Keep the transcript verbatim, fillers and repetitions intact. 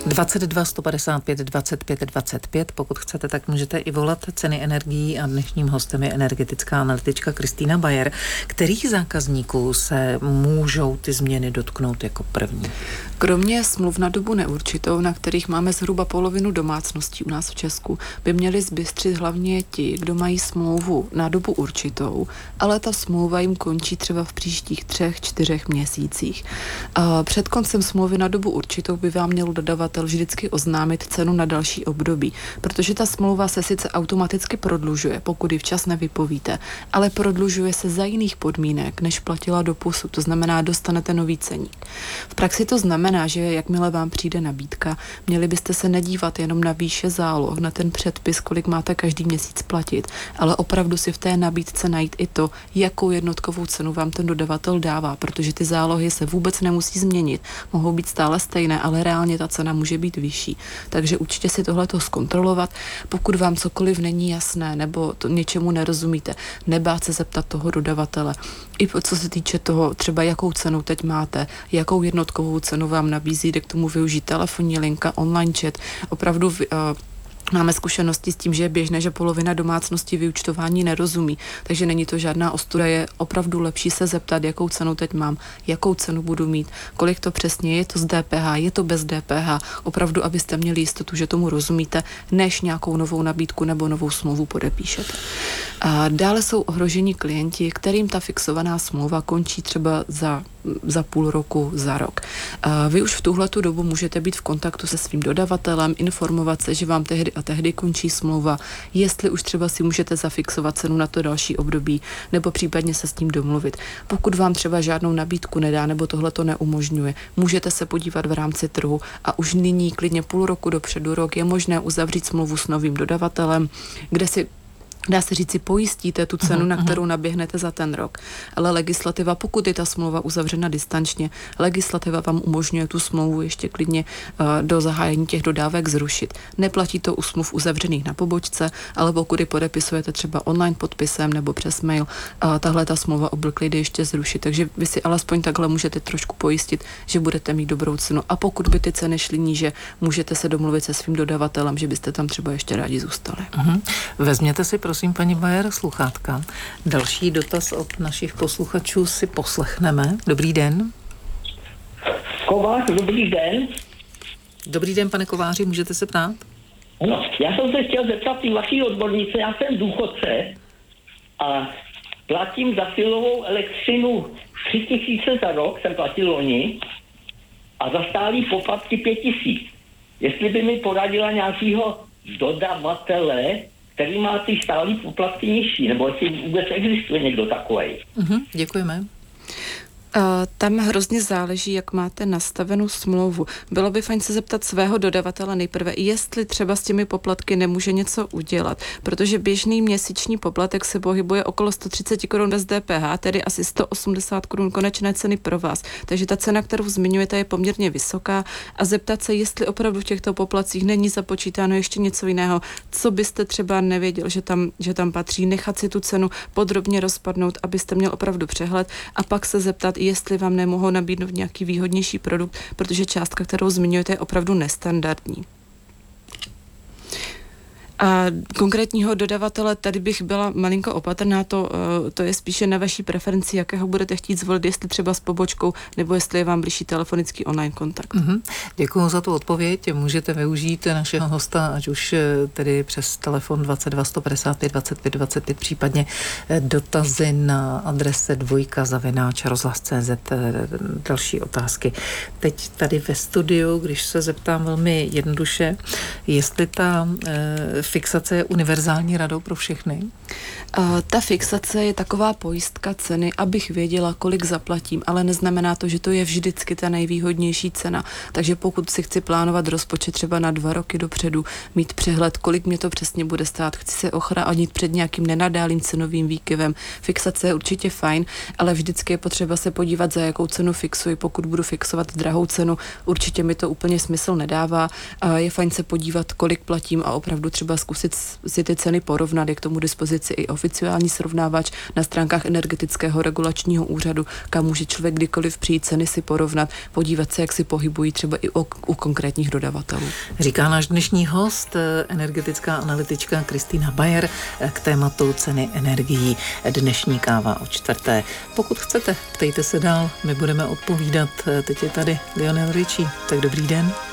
dvacet dva sto padesát pět dvacet pět dvacet pět, pokud chcete, tak můžete i volat. Ceny energií a dnešním hostem je energetická analytička Kristýna Bayer. Kterých zákazníků se můžou ty změny dotknout jako první? Kromě smluv na dobu neurčitou, na kterých máme zhruba polovinu domácností u nás v Česku, by měli zbystřit hlavně ti, kdo mají smlouvu na dobu určitou, ale ta smlouva jim končí třeba v příštích třech, čtyřech měsících. A před koncem smlouvy na dobu určitou by vám měl dodavatel vždycky oznámit cenu na další období, protože ta smlouva se sice automaticky prodlužuje, pokud ji včas nevypovíte, ale prodlužuje se za jiných podmínek, než platila doposud, to znamená, dostanete nový ceník. V praxi to znamená, že jakmile vám přijde nabídka, měli byste se nedívat jenom na výše záloh, na ten předpis, kolik máte každý měsíc platit, ale opravdu si v té nabídce najít i to, jakou jednotkovou cenu vám ten dodavatel dává, protože ty zálohy se vůbec nemusí změnit, mohou být stále stejné, ale reálně ta cena může být vyšší. Takže určitě si tohleto zkontrolovat. Pokud vám cokoliv není jasné nebo to něčemu nerozumíte, nebát se zeptat toho dodavatele. I co se týče toho, třeba jakou cenu teď máte, jakou jednotkovou cenu vám nabízí, jde k tomu využít telefonní linka, online chat, opravdu uh, máme zkušenosti s tím, že je běžné, že polovina domácností vyúčtování nerozumí, takže není to žádná ostuda, je opravdu lepší se zeptat, jakou cenu teď mám, jakou cenu budu mít, kolik to přesně je, je to z D P H, je to bez D P H, opravdu, abyste měli jistotu, že tomu rozumíte, než nějakou novou nabídku nebo novou smlouvu podepíšete. A dále jsou ohrožení klienti, kterým ta fixovaná smlouva končí třeba za za půl roku, za rok. A vy už v tuhletu dobu můžete být v kontaktu se svým dodavatelem, informovat se, že vám tehdy a tehdy končí smlouva, jestli už třeba si můžete zafixovat cenu na to další období, nebo případně se s tím domluvit. Pokud vám třeba žádnou nabídku nedá, nebo tohle to neumožňuje, můžete se podívat v rámci trhu a už nyní, klidně půl roku dopředu, rok, je možné uzavřít smlouvu s novým dodavatelem, kde si dá se říct, si pojistíte tu cenu, na kterou naběhnete za ten rok. Ale legislativa, pokud je ta smlouva uzavřena distančně, legislativa vám umožňuje tu smlouvu ještě klidně uh, do zahájení těch dodávek zrušit. Neplatí to u smluv uzavřených na pobočce, ale pokud ji podepisujete třeba online podpisem nebo přes mail, uh, tahle ta smlouva obvykle jde ještě zrušit. Takže vy si alespoň takhle můžete trošku pojistit, že budete mít dobrou cenu. A pokud by ty ceny šly níže, můžete se domluvit se svým dodavatelem, že byste tam třeba ještě rádi zůstali. Uh-huh. Vezměte si prosím, paní Bayer, sluchátka. Další dotaz od našich posluchačů si poslechneme. Dobrý den. Kovář, dobrý den. Dobrý den, pane Kováři, můžete se ptát? No, já jsem se chtěl zeptat ty vaší odbornice, já jsem důchodce a platím za silovou elektřinu tři tisíce za rok, jsem platil loni, a za stálý poplatky pět tisíc. Jestli by mi poradila nějakýho dodavatele, který má ty stálý poplatky nižší, nebo jestli vůbec existuje někdo takovej. Uh-huh, děkujeme. Uh, tam hrozně záleží, jak máte nastavenou smlouvu. Bylo by fajn se zeptat svého dodavatele nejprve, jestli třeba s těmi poplatky nemůže něco udělat, protože běžný měsíční poplatek se pohybuje okolo sto třicet korun bez D P H, tedy asi sto osmdesát korun konečné ceny pro vás. Takže ta cena, kterou zmiňujete, je poměrně vysoká a zeptat se, jestli opravdu v těchto poplacích není započítáno ještě něco jiného, co byste třeba nevěděl, že tam, že tam patří, nechat si tu cenu podrobně rozpadnout, abyste měl opravdu přehled a pak se zeptat, jestli vám nemohou nabídnout nějaký výhodnější produkt, protože částka, kterou zmiňujete, je opravdu nestandardní. A konkrétního dodavatele tady bych byla malinko opatrná, to, to je spíše na vaší preferenci, jakého budete chtít zvolit, jestli třeba s pobočkou, nebo jestli je vám blížší telefonický online kontakt. Mm-hmm. Děkuji za tu odpověď. Můžete využít našeho hosta, ať už tedy přes telefon dvacet dva sto padesát pět dvacet pět dvacet pět, případně dotazy na adrese dvojka zavináč rozhlas tečka cé zet, další otázky. Teď tady ve studiu, když se zeptám velmi jednoduše, jestli ta e, fixace je univerzální radou pro všechny? Uh, ta fixace je taková pojistka ceny, abych věděla, kolik zaplatím, ale neznamená to, že to je vždycky ta nejvýhodnější cena. Takže pokud si chci plánovat rozpočet třeba na dva roky dopředu, mít přehled, kolik mě to přesně bude stát, chci se ochránit před nějakým nenadálým cenovým výkyvem, fixace je určitě fajn, ale vždycky je potřeba se podívat, za jakou cenu fixuji. Pokud budu fixovat drahou cenu, určitě mi to úplně smysl nedává. Uh, je fajn se podívat, kolik platím a opravdu třeba zkusit si ty ceny porovnat. Je k tomu dispozici i oficiální srovnávač na stránkách Energetického regulačního úřadu, kam může člověk kdykoliv přijít ceny si porovnat, podívat se, jak si pohybují třeba i u, u konkrétních dodavatelů. Říká náš dnešní host, energetická analytička Kristýna Bayer k tématu ceny energií. Dnešní káva o čtvrté. Pokud chcete, ptejte se dál, my budeme odpovídat. Teď je tady Lionel Richie, tak dobrý den.